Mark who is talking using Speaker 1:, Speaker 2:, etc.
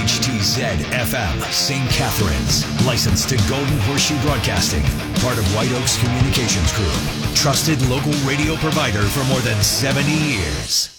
Speaker 1: HTZ FM, St. Catharines. Licensed to Golden Horseshoe Broadcasting. Part of White Oaks Communications Group. Trusted local radio provider for more than 70 years.